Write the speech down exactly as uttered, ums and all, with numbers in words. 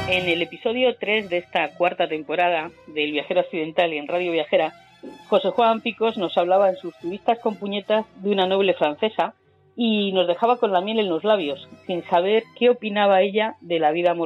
En el episodio tres de esta cuarta temporada del Viajero Accidental y en Radio Viajera, José Juan Picos nos hablaba en sus turistas con puñetas de una noble francesa y nos dejaba con la miel en los labios, sin saber qué opinaba ella de la vida amorosa